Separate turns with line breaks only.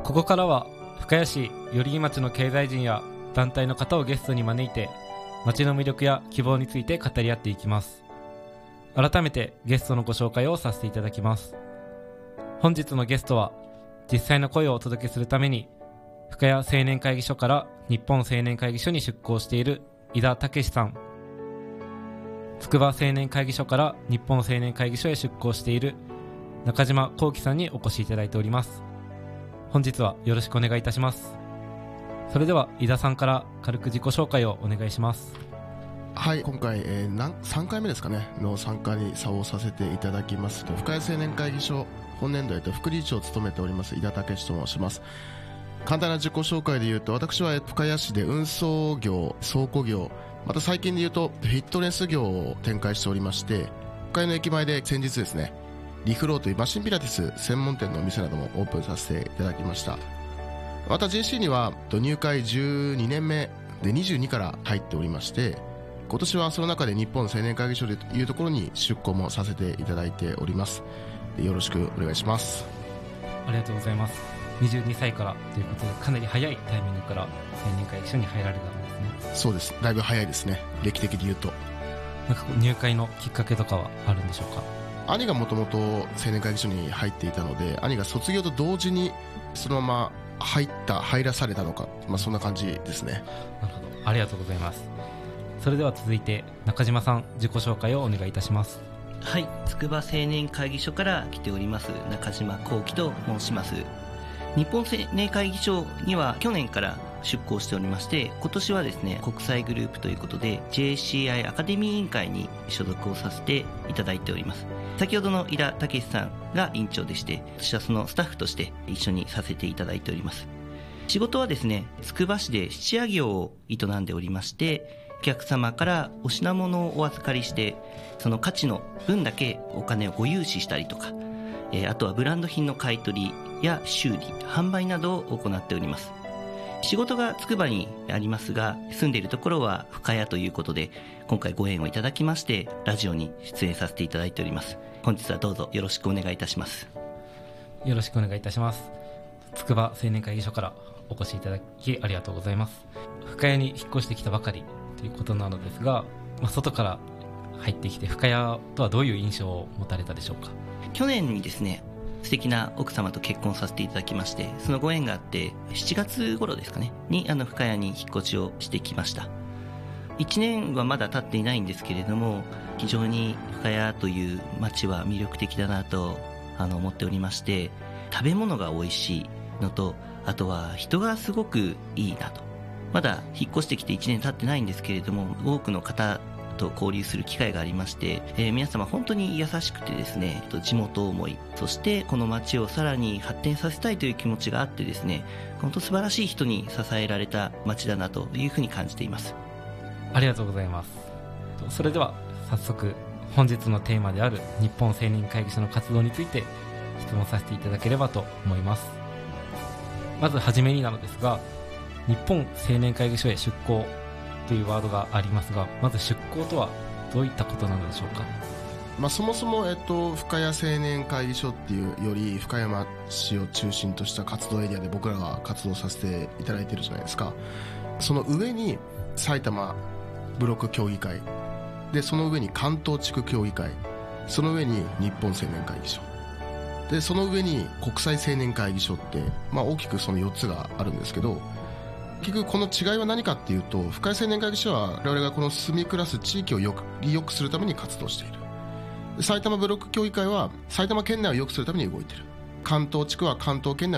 ここからは深谷市寄居町の経済人や団体の方をゲストに招いて、町の魅力や希望について語り合っていきます。改めてゲストのご紹介をさせていただきます。本日のゲストは、実際の声をお届けするために深谷青年会議所から日本青年会議所に出向している井田武さん、筑波青年会議所から日本青年会議所へ出向している中島幸喜さんにお越しいただいております。本日はよろしくお願いいたします。それでは井田さんから軽く自己紹介をお願いします。
はい、今回、3回目ですかねの参加に差をさせていただきます深谷青年会議所本年度副理事長を務めております井田武と申します。簡単な自己紹介で言うと、私は深谷市で運送業、倉庫業、また最近で言うとフィットネス業を展開しておりまして、深谷の駅前で先日ですね、リフローというマシンピラティス専門店のお店などもオープンさせていただきました。また JC には入会12年目で22から入っておりまして、今年はその中で日本青年会議所というところに出向もさせていただいております。よろしくお願いします。
ありがとうございます。22歳からということで、かなり早いタイミングから青年会議所に入られたんですね。
そうです、だいぶ早いですね、歴的で言うと。
なんか入会のきっかけとかはあるんでしょうか？
兄がもともと青年会議所に入っていたので、兄が卒業と同時にそのまま入らされたのか、そんな感じですね。
なるほど、ありがとうございます。それでは続いて中島さん、自己紹介をお願いいたします。
はい、筑波青年会議所から来ております中島幸喜と申します。日本青年会議所には去年から出向しておりまして、今年はですね、国際グループということで JCI アカデミー委員会に所属をさせていただいております。先ほどの井田武さんが委員長でして、私はそのスタッフとして一緒にさせていただいております。仕事はですね、つくば市で質屋業を営んでおりまして、お客様からお品物をお預かりして、その価値の分だけお金をご融資したりとか、あとはブランド品の買い取りや修理、販売などを行っております。仕事がつくばにありますが、住んでいるところは深谷ということで、今回ご縁をいただきましてラジオに出演させていただいております。本日はどうぞよろしくお願いいたします。
よろしくお願いいたします。筑波青年会議所からお越しいただきありがとうございます。深谷に引っ越してきたばかりということなのですが、外から入ってきて深谷とはどういう印象を持たれたでしょうか？
去年にですね、素敵な奥様と結婚させていただきまして、そのご縁があって7月頃ですかねに深谷に引っ越しをしてきました。1年はまだ経っていないんですけれども、非常に深谷という街は魅力的だなと思っておりまして、食べ物が美味しいのと、あとは人がすごくいいなと。まだ引っ越してきて1年経ってないんですけれども、多くの方と交流する機会がありまして、皆様本当に優しくてですね、地元思い、そしてこの街をさらに発展させたいという気持ちがあってですね、本当素晴らしい人に支えられた街だなというふうに感じています。
ありがとうございます。それでは早速本日のテーマである日本青年会議所の活動について質問させていただければと思います。まずはじめになのですが、日本青年会議所へ出向というワードがありますが、まず出向とはどういったことなのでしょうか？
そもそも、深谷青年会議所っていうより深山市を中心とした活動エリアで僕らが活動させていただいているじゃないですか。その上に埼玉ブロック協議会で、その上に関東地区協議会、その上に日本青年会議所で、その上に国際青年会議所って、大きくその4つがあるんですけど、結局この違いは何かっていうと、深谷青年会議所は我々がこの住み暮らす地域をよくするために活動している。埼玉ブロック協議会は埼玉県内を良くするために動いている。関東地区は関東圏内